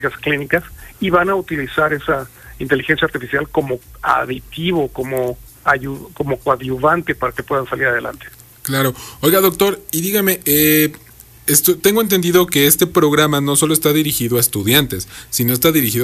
clínicas y van a utilizar esa inteligencia artificial como aditivo, como coadyuvante para que puedan salir adelante. Claro. Oiga, doctor, y dígame, tengo entendido que este programa no solo está dirigido a estudiantes, sino está dirigido